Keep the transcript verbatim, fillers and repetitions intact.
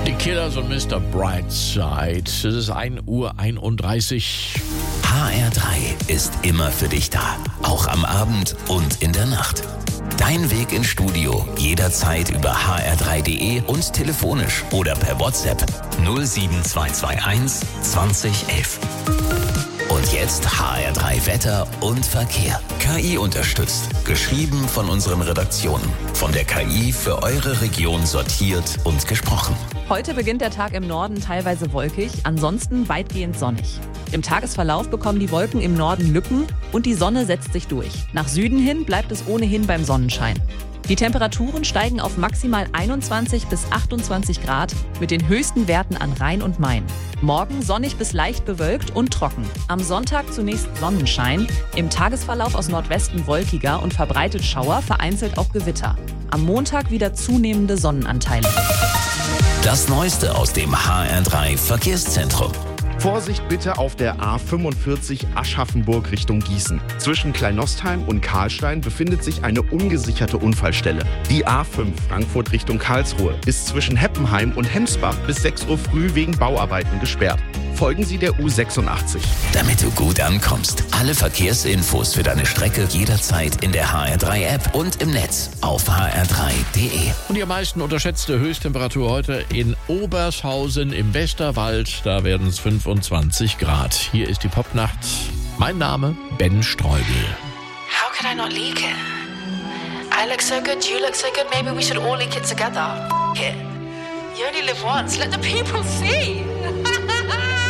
Die Killers und Mister Brightside. Es ist ein Uhr einunddreißig. H R drei ist immer für dich da. Auch am Abend und in der Nacht. Dein Weg ins Studio jederzeit über h r drei punkt d e und telefonisch oder per WhatsApp null sieben zwei zwei eins zwanzig elf. Und jetzt H R drei Wetter und Verkehr. K I unterstützt. Geschrieben von unseren Redaktionen. Von der K I für eure Region sortiert und gesprochen. Heute beginnt der Tag im Norden teilweise wolkig, ansonsten weitgehend sonnig. Im Tagesverlauf bekommen die Wolken im Norden Lücken und die Sonne setzt sich durch. Nach Süden hin bleibt es ohnehin beim Sonnenschein. Die Temperaturen steigen auf maximal einundzwanzig bis achtundzwanzig Grad mit den höchsten Werten an Rhein und Main. Morgen sonnig bis leicht bewölkt und trocken. Am Sonntag zunächst Sonnenschein, im Tagesverlauf aus Nordwesten wolkiger und verbreitet Schauer, vereinzelt auch Gewitter. Am Montag wieder zunehmende Sonnenanteile. Das Neueste aus dem H R drei Verkehrszentrum. Vorsicht bitte auf der A fünfundvierzig Aschaffenburg Richtung Gießen. Zwischen Kleinostheim und Karlstein befindet sich eine ungesicherte Unfallstelle. Die A fünf Frankfurt Richtung Karlsruhe ist zwischen Heppenheim und Hemsbach bis sechs Uhr früh wegen Bauarbeiten gesperrt. Folgen Sie der U sechsundachtzig. Damit du gut ankommst. Alle Verkehrsinfos für deine Strecke jederzeit in der H R drei App und im Netz auf h r drei punkt d e. Und die am meisten unterschätzte Höchsttemperatur heute in Obershausen im Westerwald. Da werden es fünfundzwanzig Grad. Hier ist die Popnacht. Mein Name Ben Streubel. How could I not leak it? I look so good, you look so good, maybe we should all leak it together. F- it. You only live once, let the people see.